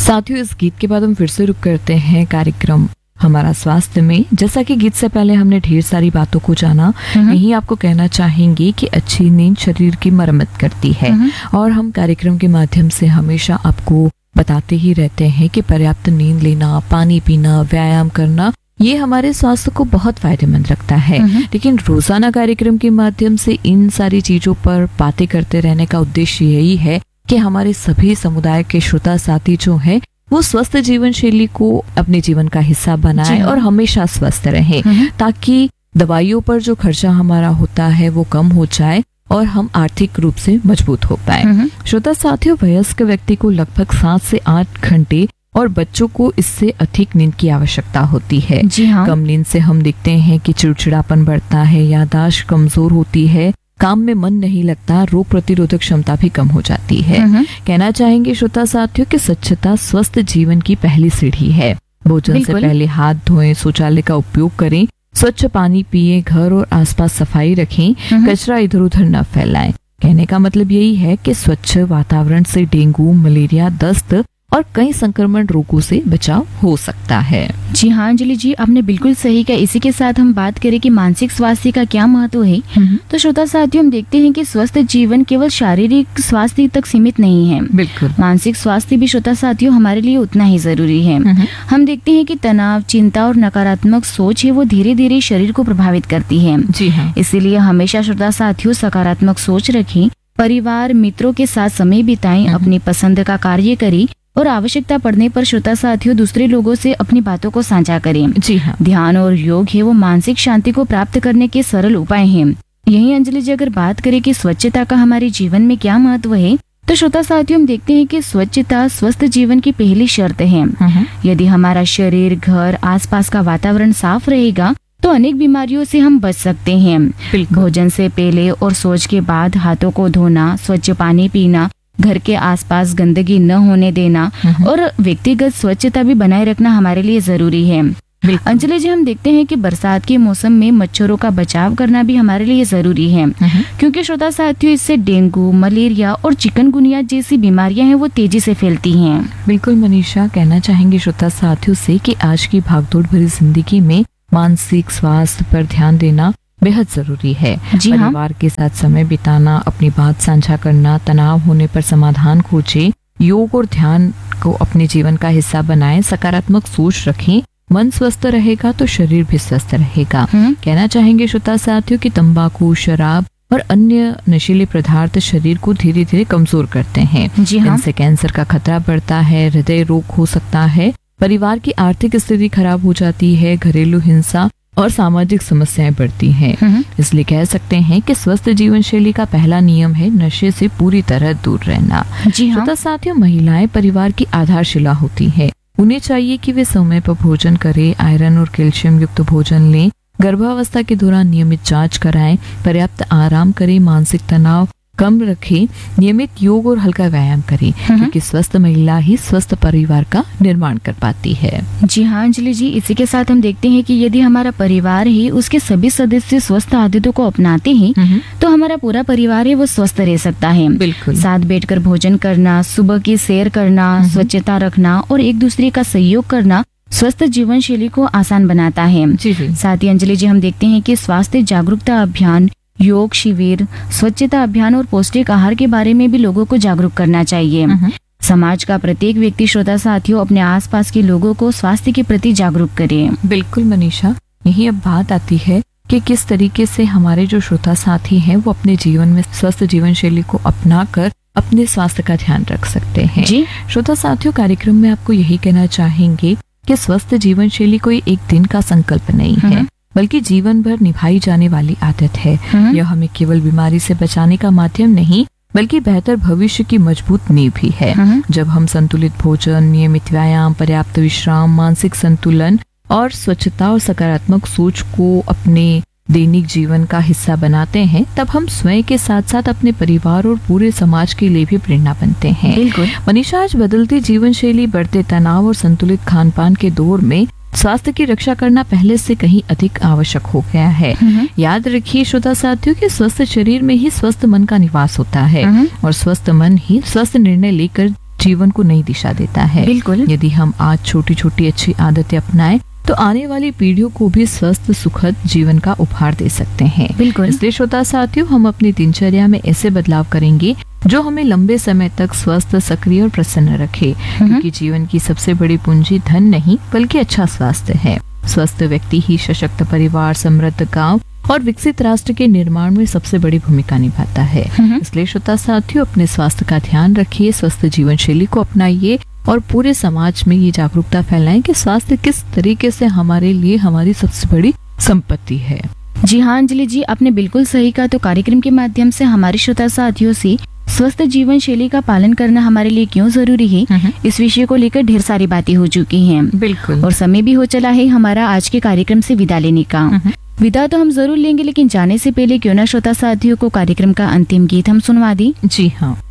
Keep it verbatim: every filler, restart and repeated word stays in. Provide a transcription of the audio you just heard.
साथियों, इस गीत के बाद हम फिर से रुक करते हैं कार्यक्रम हमारा स्वास्थ्य में। जैसा कि गीत से पहले हमने ढेर सारी बातों को जाना, यही आपको कहना चाहेंगे कि अच्छी नींद शरीर की मरम्मत करती है और हम कार्यक्रम के माध्यम से हमेशा आपको बताते ही रहते हैं कि पर्याप्त नींद लेना, पानी पीना, व्यायाम करना, ये हमारे स्वास्थ्य को बहुत फायदेमंद रखता है। लेकिन रोजाना कार्यक्रम के माध्यम से इन सारी चीजों पर बातें करते रहने का उद्देश्य यही है कि हमारे सभी समुदाय के श्रोता साथी जो हैं वो स्वस्थ जीवन शैली को अपने जीवन का हिस्सा बनाएं और हमेशा स्वस्थ रहें, ताकि दवाइयों पर जो खर्चा हमारा होता है वो कम हो जाए और हम आर्थिक रूप से मजबूत हो पाए। श्रोता साथियों, वयस्क व्यक्ति को लगभग सात से आठ घंटे और बच्चों को इससे अधिक नींद की आवश्यकता होती है। जी हाँ। कम नींद से हम देखते हैं कि चिड़चिड़ापन बढ़ता है, याददाश्त कमजोर होती है, काम में मन नहीं लगता, रोग प्रतिरोधक क्षमता भी कम हो जाती है। कहना चाहेंगे श्रोता साथियों कि स्वच्छता स्वस्थ जीवन की पहली सीढ़ी है। भोजन से पहले हाथ धोएं, शौचालय का उपयोग करें, स्वच्छ पानी पिए, घर और आसपास सफाई रखें, कचरा इधर उधर न फैलाएं। कहने का मतलब यही है कि स्वच्छ वातावरण से डेंगू, मलेरिया, दस्त और कई संक्रमण रोगों से बचाव हो सकता है। जी हाँ अंजलि जी, आपने बिल्कुल सही कहा। इसी के साथ हम बात करें कि मानसिक स्वास्थ्य का क्या महत्व है, तो श्रोता साथियों हम देखते हैं कि स्वस्थ जीवन केवल शारीरिक स्वास्थ्य तक सीमित नहीं है। बिल्कुल, मानसिक स्वास्थ्य भी श्रोता साथियों हमारे लिए उतना ही जरूरी है। हम देखते हैं कि तनाव, चिंता और नकारात्मक सोच है वो धीरे धीरे शरीर को प्रभावित करती है। जी हाँ। इसीलिए हमेशा श्रोता साथियों सकारात्मक सोच रखें, परिवार मित्रों के साथ समय बिताएं, अपनी पसंद का कार्य करें और आवश्यकता पड़ने पर श्रोता साथियों दूसरे लोगों से अपनी बातों को साझा करें। जी हाँ। ध्यान और योग है वो मानसिक शांति को प्राप्त करने के सरल उपाय हैं। यही अंजलि जी, अगर बात करें कि स्वच्छता का हमारे जीवन में क्या महत्व है, तो श्रोता साथियों हम देखते हैं कि स्वच्छता स्वस्थ जीवन की पहली शर्त है। यदि हमारा शरीर, घर, आसपास का वातावरण साफ रहेगा तो अनेक बीमारियों से हम बच सकते हैं। भोजन से पहले और शौच के बाद हाथों को धोना, स्वच्छ पानी पीना, घर के आसपास गंदगी न होने देना और व्यक्तिगत स्वच्छता भी बनाए रखना हमारे लिए जरूरी है। अंजलि जी, हम देखते हैं कि बरसात के मौसम में मच्छरों का बचाव करना भी हमारे लिए जरूरी है, क्योंकि श्रोता साथियों इससे डेंगू, मलेरिया और चिकनगुनिया जैसी बीमारियां हैं वो तेजी से फैलती हैं। बिल्कुल मनीषा, कहना चाहेंगे श्रोता साथियों से कि आज की भागदौड़ भरी जिंदगी में मानसिक स्वास्थ्य पर ध्यान देना बेहद जरूरी है। जी हाँ। परिवार के साथ समय बिताना, अपनी बात साझा करना, तनाव होने पर समाधान खोजें, योग और ध्यान को अपने जीवन का हिस्सा बनाएं, सकारात्मक सोच रखें। मन स्वस्थ रहेगा तो शरीर भी स्वस्थ रहेगा। कहना चाहेंगे श्रोता साथियों कि तंबाकू, शराब और अन्य नशीले पदार्थ शरीर को धीरे धीरे कमजोर करते हैं। जी हाँ। इनसे कैंसर का खतरा बढ़ता है, हृदय रोग हो सकता है, परिवार की आर्थिक स्थिति खराब हो जाती है, घरेलू हिंसा और सामाजिक समस्याएं बढ़ती हैं। इसलिए कह सकते हैं कि स्वस्थ जीवन शैली का पहला नियम है नशे से पूरी तरह दूर रहना। जी हाँ। श्रोता साथियों, महिलाएं परिवार की आधारशिला होती हैं। उन्हें चाहिए कि वे समय पर भोजन करें, आयरन और कैल्शियम युक्त भोजन लें, गर्भावस्था के दौरान नियमित जांच कराएं, पर्याप्त आराम करें, मानसिक तनाव कम रखें, नियमित योग और हल्का व्यायाम करें, क्योंकि स्वस्थ महिला ही स्वस्थ परिवार का निर्माण कर पाती है। जी हाँ अंजलि जी, इसी के साथ हम देखते हैं कि यदि हमारा परिवार ही उसके सभी सदस्य स्वस्थ आदतों को अपनाते हैं तो हमारा पूरा परिवार है वो स्वस्थ रह सकता है। बिल्कुल। साथ बैठकर भोजन करना, सुबह की सैर करना, स्वच्छता रखना और एक दूसरे का सहयोग करना स्वस्थ जीवन शैली को आसान बनाता है। जी जी। साथ ही अंजलि जी हम देखते हैं कि स्वास्थ्य जागरूकता अभियान, योग शिविर, स्वच्छता अभियान और पौष्टिक आहार के बारे में भी लोगों को जागरूक करना चाहिए। समाज का प्रत्येक व्यक्ति श्रोता साथियों अपने आसपास के लोगों को स्वास्थ्य के प्रति जागरूक करे। बिल्कुल मनीषा, यही अब बात आती है कि किस तरीके से हमारे जो श्रोता साथी हैं वो अपने जीवन में स्वस्थ जीवन शैली को अपना कर अपने स्वास्थ्य का ध्यान रख सकते हैं। जी श्रोता साथियों, कार्यक्रम में आपको यही कहना चाहेंगे कि स्वस्थ जीवन शैली कोई एक दिन का संकल्प नहीं है, बल्कि जीवन भर निभाई जाने वाली आदत है। यह हमें केवल बीमारी से बचाने का माध्यम नहीं, बल्कि बेहतर भविष्य की मजबूत नींव भी है। जब हम संतुलित भोजन, नियमित व्यायाम, पर्याप्त विश्राम, मानसिक संतुलन और स्वच्छता और सकारात्मक सोच को अपने दैनिक जीवन का हिस्सा बनाते हैं, तब हम स्वयं के साथ साथ अपने परिवार और पूरे समाज के लिए भी प्रेरणा बनते हैं। बिल्कुल। मनीषा, आज बदलती जीवन शैली, बढ़ते तनाव और संतुलित खान पान के दौर में स्वास्थ्य की रक्षा करना पहले से कहीं अधिक आवश्यक हो गया है। याद रखिए श्रोता साथियों कि स्वस्थ शरीर में ही स्वस्थ मन का निवास होता है और स्वस्थ मन ही स्वस्थ निर्णय लेकर जीवन को नई दिशा देता है। बिल्कुल। यदि हम आज छोटी छोटी अच्छी आदतें अपनाएं तो आने वाली पीढ़ियों को भी स्वस्थ सुखद जीवन का उपहार दे सकते हैं। बिल्कुल। इसलिए श्रोता साथियों, हम अपनी दिनचर्या में ऐसे बदलाव करेंगे जो हमें लंबे समय तक स्वस्थ, सक्रिय और प्रसन्न रखे, क्योंकि जीवन की सबसे बड़ी पूंजी धन नहीं बल्कि अच्छा स्वास्थ्य है। स्वस्थ व्यक्ति ही सशक्त परिवार, समृद्ध गांव और विकसित राष्ट्र के निर्माण में सबसे बड़ी भूमिका निभाता है। इसलिए श्रोता साथियों, अपने स्वास्थ्य का ध्यान रखिए, स्वस्थ जीवन शैली को अपनाइए और पूरे समाज में ये जागरूकता फैलाएं कि स्वास्थ्य किस तरीके से हमारे लिए हमारी सबसे बड़ी संपत्ति है। जी हाँ अंजलि जी, आपने बिल्कुल सही कहा। तो कार्यक्रम के माध्यम से हमारे श्रोता साथियों से स्वस्थ जीवन शैली का पालन करना हमारे लिए क्यों जरूरी है, इस विषय को लेकर ढेर सारी बातें हो चुकी हैं। बिल्कुल। और समय भी हो चला है हमारा आज के कार्यक्रम से विदा लेने का। विदा तो हम जरूर लेंगे, लेकिन जाने से पहले क्यों ना श्रोता साथियों को कार्यक्रम का अंतिम गीत हम सुनवा दी। जी हाँ।